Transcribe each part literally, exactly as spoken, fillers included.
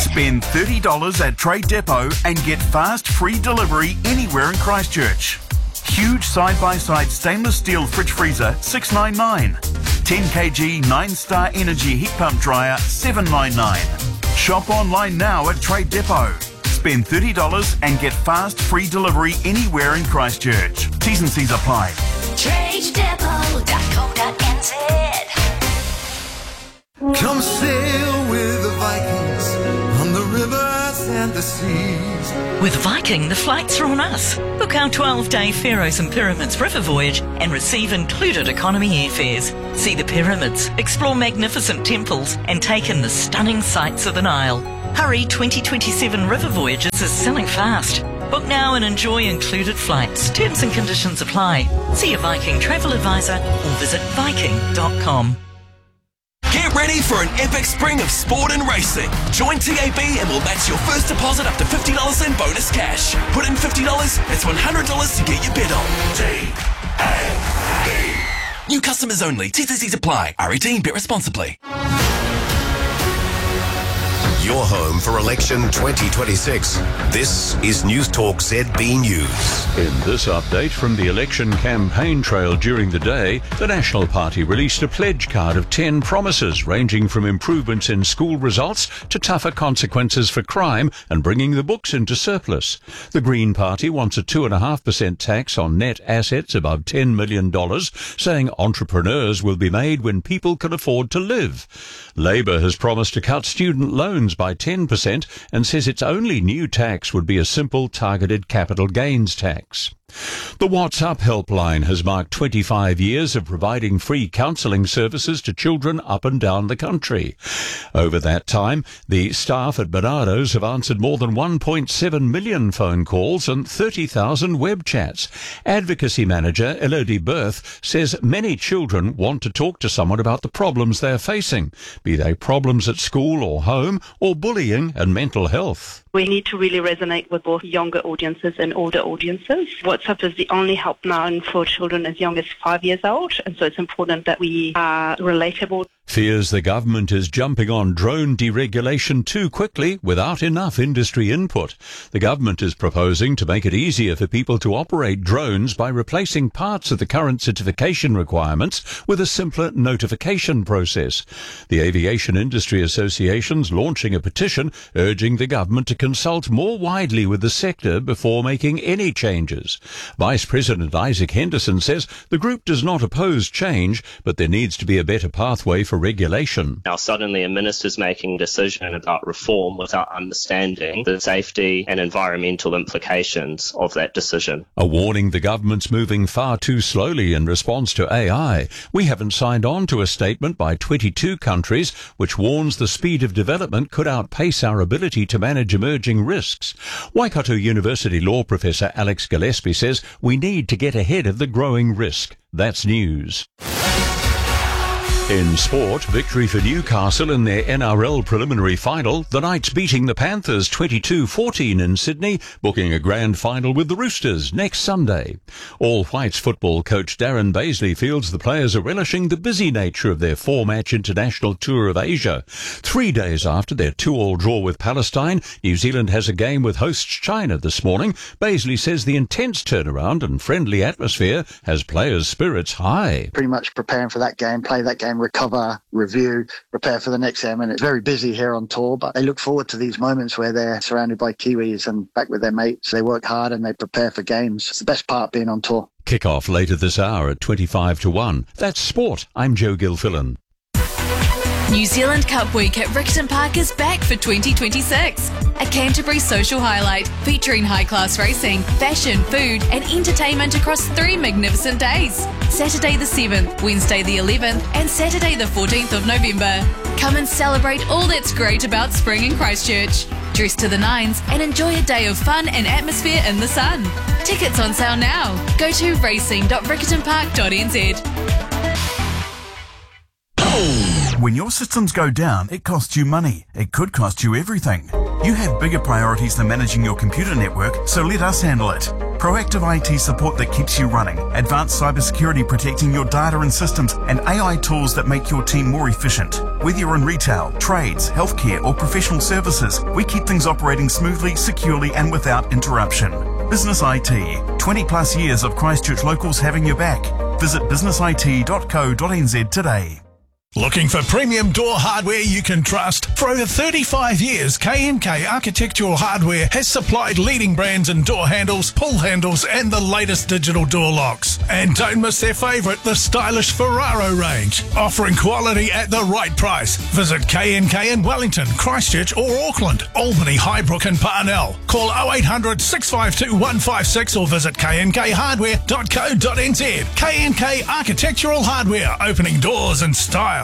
Spend thirty dollars at Trade Depot and get fast free delivery anywhere in Christchurch. Huge side-by-side stainless steel fridge freezer, six ninety-nine. ten kilogram nine star Energy heat pump dryer, seven ninety-nine. Shop online now at Trade Depot. Spend thirty dollars and get fast free delivery anywhere in Christchurch. T's and C's apply. trade depot dot co dot n z. Come sail with the Vikings on the rivers and the seas. With Viking, the flights are on us. Book our twelve-day Pharaohs and Pyramids river voyage and receive included economy airfares. See the pyramids, explore magnificent temples and take in the stunning sights of the Nile. Hurry, twenty twenty-seven River Voyages is selling fast. Book now and enjoy included flights. Terms and conditions apply. See a Viking travel advisor or visit viking dot com. Get ready for an epic spring of sport and racing. Join T A B and we'll match your first deposit up to fifty dollars in bonus cash. Put in fifty dollars, that's one hundred dollars to get your bet on. T A B. New customers only. T T Cs apply. R eighteen. Bet responsibly. Your home for election twenty twenty-six. This is News Talk Z B News. In this update from the election campaign trail during the day, the National Party released a pledge card of ten promises ranging from improvements in school results to tougher consequences for crime and bringing the books into surplus. The Green Party wants a two point five percent tax on net assets above ten million dollars, saying entrepreneurs will be made when people can afford to live. Labour has promised to cut student loans by ten percent and says its only new tax would be a simple targeted capital gains tax. The WhatsApp helpline has marked twenty-five years of providing free counselling services to children up and down the country. Over that time, the staff at Bernardo's have answered more than one point seven million phone calls and thirty thousand web chats. Advocacy manager Elodie Berth says many children want to talk to someone about the problems they're facing, be they problems at school or home or bullying and mental health. We need to really resonate with both younger audiences and older audiences. WhatsApp is the only helpline for children as young as five years old, and so it's important that we are relatable. Fears the government is jumping on drone deregulation too quickly without enough industry input. The government is proposing to make it easier for people to operate drones by replacing parts of the current certification requirements with a simpler notification process. The Aviation Industry Association's launching a petition urging the government to consult more widely with the sector before making any changes. Vice President Isaac Henderson says the group does not oppose change, but there needs to be a better pathway for regulation. Now suddenly a minister's making a decision about reform without understanding the safety and environmental implications of that decision. A warning the government's moving far too slowly in response to A I. We haven't signed on to a statement by twenty-two countries which warns the speed of development could outpace our ability to manage emerging risks. Waikato University law professor Alex Gillespie says we need to get ahead of the growing risk. That's news. In sport, victory for Newcastle in their N R L preliminary final. The Knights beating the Panthers twenty-two fourteen in Sydney, booking a grand final with the Roosters next Sunday. All Whites football coach Darren Baisley feels the players are relishing the busy nature of their four-match international tour of Asia. Three days after their two-all draw with Palestine, New Zealand has a game with hosts China this morning. Baisley says the intense turnaround and friendly atmosphere has players' spirits high. Pretty much preparing for that game, play that game, recover, review, prepare for the next game, and it's very busy here on tour, but they look forward to these moments where they're surrounded by Kiwis and back with their mates. They work hard and they prepare for games. It's the best part being on tour. Kick-off later this hour at twenty-five to one. That's sport. I'm Joe Gilfillan. New Zealand Cup Week at Riccarton Park is back for twenty twenty-six. A Canterbury social highlight featuring high-class racing, fashion, food and entertainment across three magnificent days. Saturday the seventh, Wednesday the eleventh and Saturday the fourteenth of November. Come and celebrate all that's great about spring in Christchurch. Dress to the nines and enjoy a day of fun and atmosphere in the sun. Tickets on sale now. Go to racing dot riccarton park dot n z. When your systems go down, it costs you money. It could cost you everything. You have bigger priorities than managing your computer network, so let us handle it. proactive I T support that keeps you running, advanced cybersecurity protecting your data and systems, and A I tools that make your team more efficient. Whether you're in retail, trades, healthcare, or professional services, we keep things operating smoothly, securely, and without interruption. Business I T, twenty plus years of Christchurch locals having your back. Visit business I T dot co dot n z today. Looking for premium door hardware you can trust? For over thirty-five years, K and K Architectural Hardware has supplied leading brands in door handles, pull handles, and the latest digital door locks. And don't miss their favourite, the stylish Ferraro range, offering quality at the right price. Visit K and K in Wellington, Christchurch or Auckland, Albany, Highbrook and Parnell. Call oh eight hundred, six five two, one five six or visit k n k hardware dot co dot n z. K and K Architectural Hardware, opening doors in style.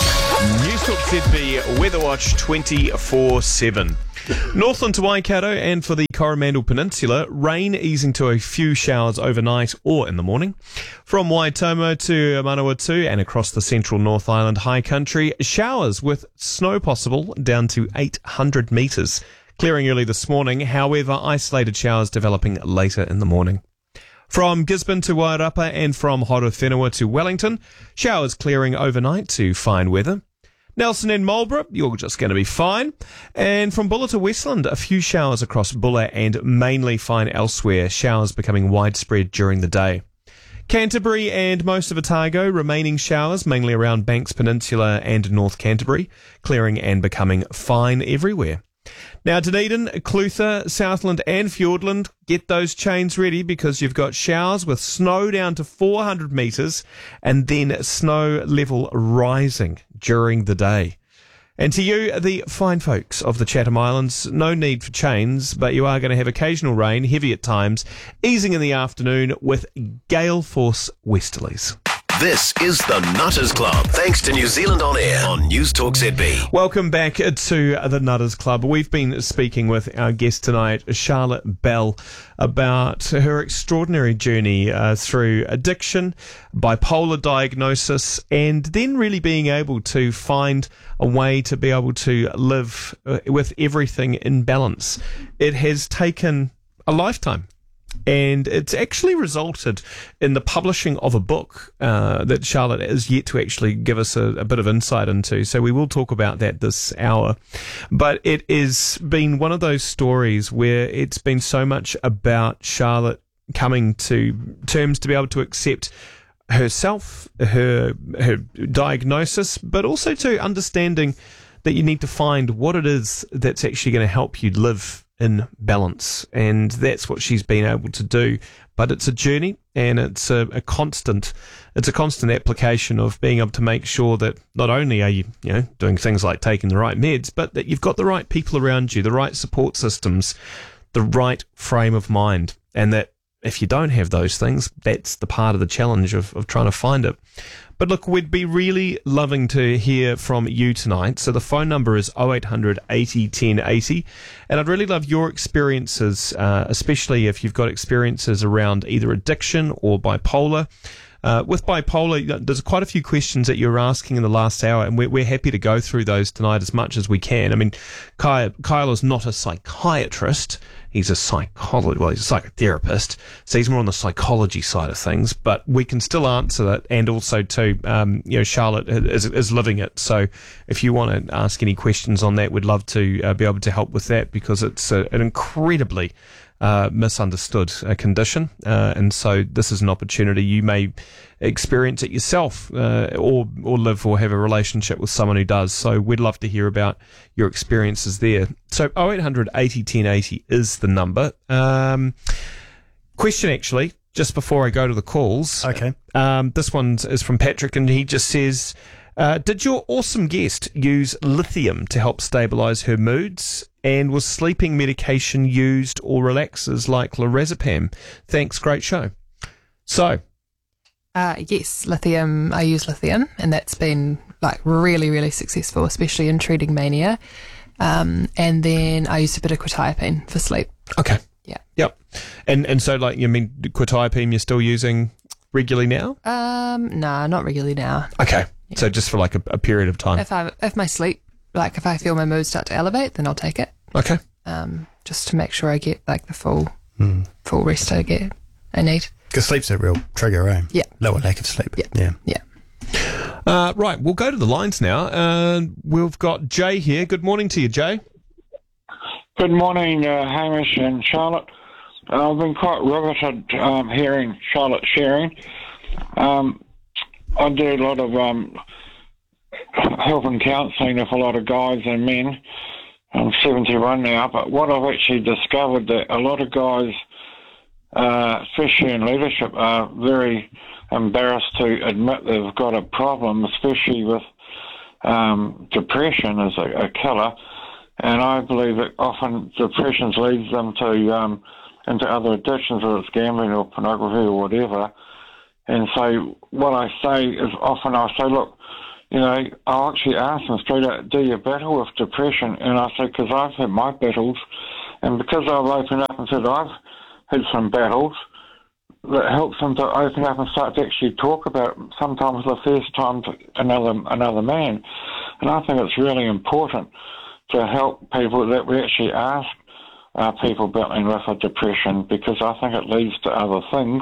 News Talk Z B Weather Watch twenty-four seven. Northland to Waikato and for the Coromandel Peninsula, rain easing to a few showers overnight or in the morning. From Waitomo to Manawatu and across the central North Island high country, showers with snow possible down to eight hundred metres. Clearing early this morning, however, isolated showers developing later in the morning. From Gisborne to Wairarapa and from Horowhenua to Wellington, showers clearing overnight to fine weather. Nelson and Marlborough, you're just going to be fine. And from Bulla to Westland, a few showers across Bulla and mainly fine elsewhere, showers becoming widespread during the day. Canterbury and most of Otago, remaining showers mainly around Banks Peninsula and North Canterbury, clearing and becoming fine everywhere. Now, Dunedin, Clutha, Southland and Fiordland, get those chains ready because you've got showers with snow down to four hundred metres and then snow level rising during the day. And to you, the fine folks of the Chatham Islands, no need for chains, but you are going to have occasional rain, heavy at times, easing in the afternoon with gale force westerlies. This is the Nutters Club, thanks to New Zealand On Air on News Talk Z B. Welcome back to the Nutters Club. We've been speaking with our guest tonight, Charlotte Bell, about her extraordinary journey uh, through addiction, bipolar diagnosis, and then really being able to find a way to be able to live uh, with everything in balance. It has taken a lifetime. And it's actually resulted in the publishing of a book uh, that Charlotte is yet to actually give us a, a bit of insight into. So we will talk about that this hour. But it has been one of those stories where it's been so much about Charlotte coming to terms to be able to accept herself, her her diagnosis, but also to understanding that you need to find what it is that's actually going to help you live in balance, and that's what she's been able to do. But it's a journey, and it's a, a constant it's a constant application of being able to make sure that not only are you you know doing things like taking the right meds, but that you've got the right people around you, the right support systems, the right frame of mind, and that if you don't have those things, that's the part of the challenge of, of trying to find it. But look, we'd be really loving to hear from you tonight. So the phone number is oh eight hundred, eighty, ten eighty. And I'd really love your experiences, uh, especially if you've got experiences around either addiction or bipolar. Uh, with bipolar, there's quite a few questions that you were asking in the last hour, and we're, we're happy to go through those tonight as much as we can. I mean, Kyle, Kyle is not a psychiatrist. He's a psychologist, well, he's a psychotherapist, so he's more on the psychology side of things, but we can still answer that, and also too, um, you know, Charlotte is, is living it, so if you want to ask any questions on that, we'd love to uh, be able to help with that, because it's a, an incredibly uh, misunderstood uh, condition, uh, and so this is an opportunity. You may experience it yourself, uh, or or live or have a relationship with someone who does, so we'd love to hear about your experiences there. So oh eight hundred, eighty, ten eighty is the number. Um, question actually, just before I go to the calls. Okay. Um, this one is from Patrick, and he just says, uh, did your awesome guest use lithium to help stabilise her moods? And was sleeping medication used or relaxers like lorazepam? Thanks, great show. So... Uh, yes, lithium. I use lithium, and that's been like really, really successful, especially in treating mania. Um, and then I used a bit of quetiapine for sleep. Okay. Yeah. Yep. And and so, like, you mean quetiapine you're still using regularly now? Um, nah, not regularly now. Okay. Yeah. So just for like a, a period of time. If I if my sleep, like if I feel my mood start to elevate, then I'll take it. Okay. Um, just to make sure I get like the full Mm. full rest I get, I need. Because sleep's a real trigger, eh? Yeah. Lower lack of sleep. Yeah. Yeah. Yeah. Uh, right, we'll go to the lines now. Uh, we've got Jay here. Good morning to you, Jay. Good morning, uh, Hamish and Charlotte. Uh, I've been quite riveted um, hearing Charlotte sharing. Um, I do a lot of um, help and counselling with a lot of guys and men. I'm seventy-one now, but what I've actually discovered that a lot of guys, uh, especially in leadership, are very embarrassed to admit they've got a problem, especially with um, depression as a, a killer. And I believe that often depression leads them to um, into other addictions, whether it's gambling or pornography or whatever. And so what I say is often I say, look, you know, I'll actually ask them straight out, do you battle with depression? And I say, because I've had my battles, and because I've opened up and said I've had some battles, that helps them to open up and start to actually talk about it, sometimes the first time to another another man. And I think it's really important to help people that we actually ask uh, people battling with a depression, because I think it leads to other things.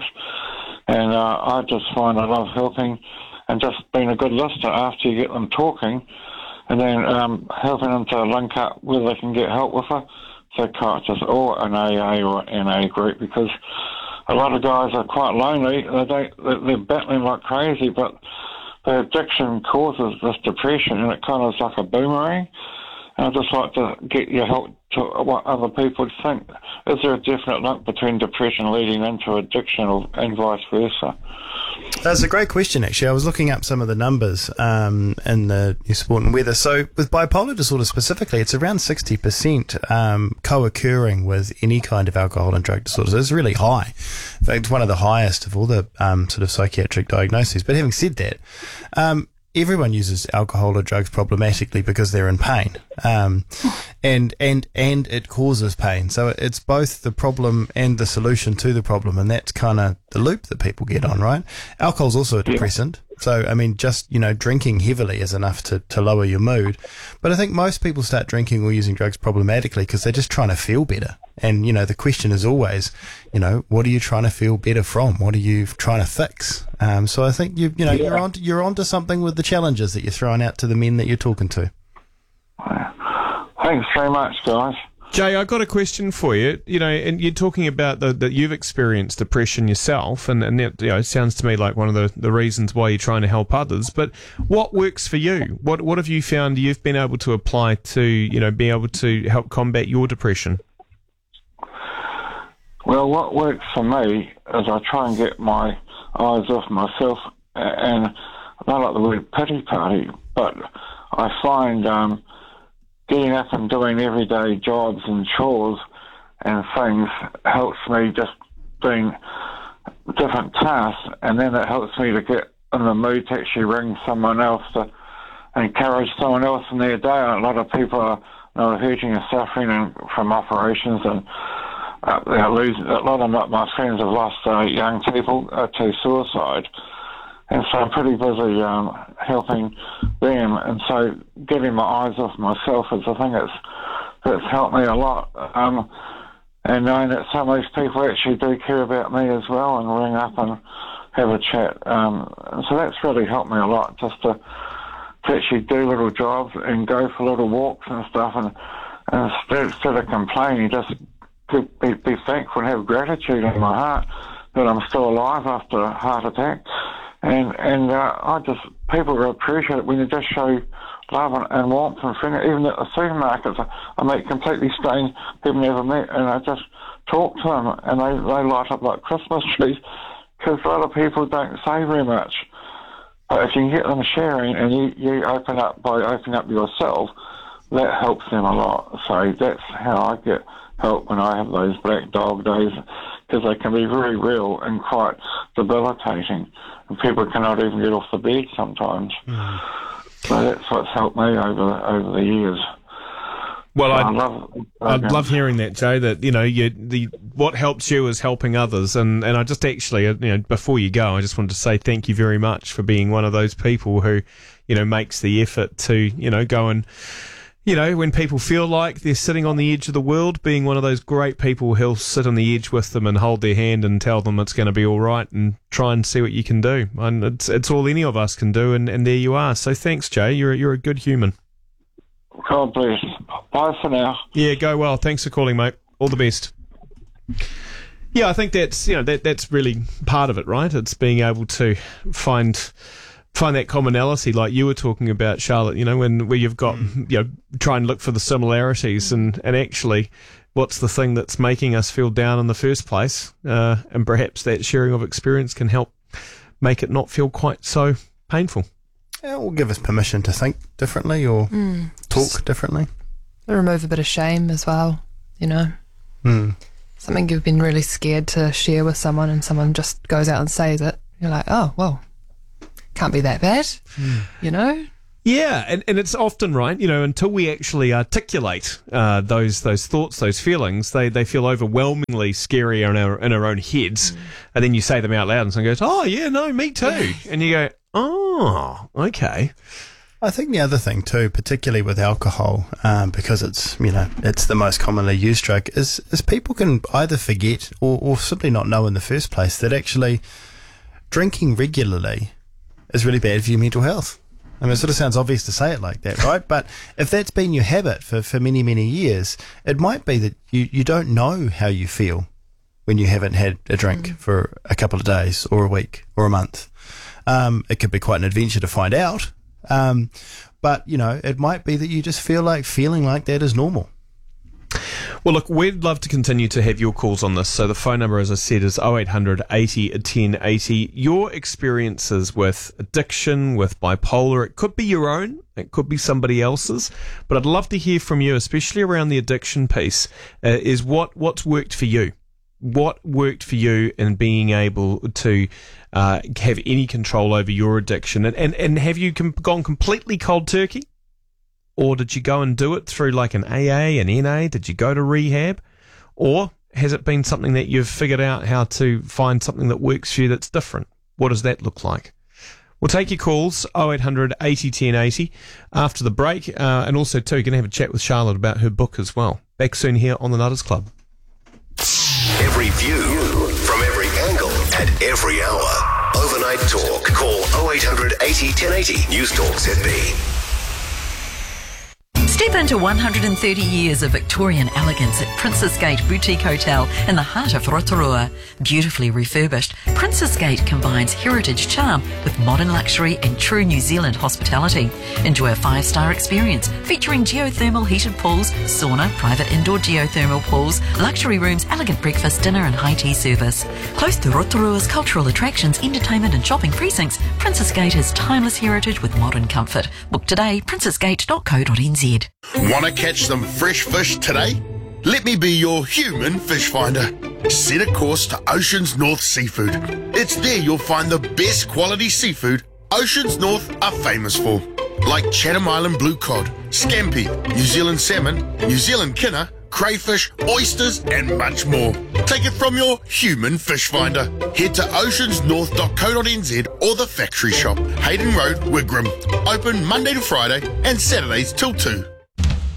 And uh, I just find I love helping and just being a good listener after you get them talking, and then um, helping them to link up where they can get help with a psychiatrist or an A A or an N A group, because a lot of guys are quite lonely. They don't, they're battling like crazy, but the addiction causes this depression, and it kind of is like a boomerang. And I'd just like to get your help to what other people think. Is there a definite link between depression leading into addiction, or, and vice versa? That's a great question, actually. I was looking up some of the numbers um, in the New Sport and Weather. So with bipolar disorder specifically, it's around sixty percent um, co-occurring with any kind of alcohol and drug disorder. So it's really high. In fact, one of the highest of all the um, sort of psychiatric diagnoses. But having said that, um, everyone uses alcohol or drugs problematically because they're in pain, um, and and and it causes pain. So it's both the problem and the solution to the problem, and that's kind of the loop that people get on, right? Alcohol's also a depressant. So, I mean, just, you know, drinking heavily is enough to, to lower your mood. But I think most people start drinking or using drugs problematically because they're just trying to feel better. And, you know, the question is always, you know, what are you trying to feel better from? What are you trying to fix? Um, so I think, you you know, yeah. you're on you're onto something with the challenges that you're throwing out to the men that you're talking to. Thanks very much, guys. Jay, I've got a question for you. You know, and you're talking about the, that you've experienced depression yourself, and, and that, you know, it sounds to me like one of the, the reasons why you're trying to help others. But what works for you? What what have you found you've been able to apply to, you know, be able to help combat your depression? Well, what works for me is I try and get my eyes off myself, and I don't like the word pity party, but I find um, getting up and doing everyday jobs and chores and things helps me, just doing different tasks, and then it helps me to get in the mood to actually ring someone else to encourage someone else in their day. A lot of people are, you know, hurting and suffering and, from operations, and uh, they're losing, a lot of my, my friends have lost uh, young people uh, to suicide. And so I'm pretty busy um, helping them, and so getting my eyes off myself is the thing that's, that's helped me a lot. Um, and knowing that some of these people actually do care about me as well and ring up and have a chat. Um, and so that's really helped me a lot, just to, to actually do little jobs and go for little walks and stuff, and, and instead, instead of complaining, just be, be thankful and have gratitude in my heart that I'm still alive after a heart attack. And and uh, I just, people appreciate it when you just show love and, and warmth and friendly. Even at the supermarkets, I, I meet completely strange people never met, and I just talk to them, and they, they light up like Christmas trees, because a lot of people don't say very much. But if you can get them sharing, and you, you open up by opening up yourself, that helps them a lot. So that's how I get help when I have those black dog days, because they can be very real and quite debilitating, and people cannot even get off the bed sometimes. Mm. So that's what's helped me over over the years. Well, so I'd, I love, I'd love hearing that, Jay. That, you know, you, the what helps you is helping others, and, and I just actually, you know, before you go, I just wanted to say thank you very much for being one of those people who, you know, makes the effort to, you know, go and, you know, when people feel like they're sitting on the edge of the world, being one of those great people who'll sit on the edge with them and hold their hand and tell them it's going to be all right and try and see what you can do. And it's it's all any of us can do, and, and there you are. So thanks, Jay. You're, you're a good human. God bless. Bye for now. Yeah, go well. Thanks for calling, mate. All the best. Yeah, I think that's, you know, that that's really part of it, right? It's being able to find find that commonality, like you were talking about, Charlotte. You know, when where you've got, mm. you know, try and look for the similarities, and and actually, what's the thing that's making us feel down in the first place? Uh, and perhaps that sharing of experience can help make it not feel quite so painful. Yeah, or give us permission to think differently or Mm. talk differently. Remove a bit of shame as well, you know. Mm. Something you've been really scared to share with someone, and someone just goes out and says it. You're like, oh, well, can't be that bad, Mm. you know? Yeah, and, and it's often, right, you know, until we actually articulate uh, those those thoughts, those feelings, they, they feel overwhelmingly scary in our, in our own heads. Mm. And then you say them out loud and someone goes, oh, yeah, no, me too. And you go, oh, okay. I think the other thing too, particularly with alcohol, um, because it's, you know, it's the most commonly used drug, is, is people can either forget or, or simply not know in the first place that actually drinking regularly is really bad for your mental health. I mean, it sort of sounds obvious to say it like that, right? But if that's been your habit for, for many, many years, it might be that you, you don't know how you feel when you haven't had a drink mm. for a couple of days or a week or a month. Um, it could be quite an adventure to find out. Um, but, you know, it might be that you just feel like feeling like that is normal. Well, look, we'd love to continue to have your calls on this. So the phone number, as I said, is oh eight hundred eighty ten eighty. Your experiences with addiction, with bipolar, it could be your own, it could be somebody else's, but I'd love to hear from you, especially around the addiction piece, uh, is what, what's worked for you? What worked for you in being able to uh, have any control over your addiction? And, and, and have you com- gone completely cold turkey? Or did you go and do it through like an A A, an N A? Did you go to rehab? Or has it been something that you've figured out how to find something that works for you that's different? What does that look like? We'll take your calls, oh eight hundred eighty ten eighty, after the break. Uh, and also, too, you're going to have a chat with Charlotte about her book as well. Back soon here on the Nutters Club. Every view from every angle at every hour. Overnight Talk. Call oh eight hundred eighty ten eighty. News Talk Z B. Step into one hundred thirty years of Victorian elegance at Princess Gate Boutique Hotel in the heart of Rotorua. Beautifully refurbished, Princess Gate combines heritage charm with modern luxury and true New Zealand hospitality. Enjoy a five-star experience featuring geothermal heated pools, sauna, private indoor geothermal pools, luxury rooms, elegant breakfast, dinner and high tea service. Close to Rotorua's cultural attractions, entertainment and shopping precincts, Princess Gate has timeless heritage with modern comfort. Book today, princess gate dot co dot n z. Want to catch some fresh fish today? Let me be your human fish finder. Set a course to Oceans North Seafood. It's there you'll find the best quality seafood Oceans North are famous for, like Chatham Island blue cod, scampi, New Zealand salmon, New Zealand kinner, crayfish, oysters and much more. Take it from your human fish finder. Head to oceans north dot co dot n z or the factory shop, Hayden Road, Wigram. Open Monday to Friday and Saturdays till two.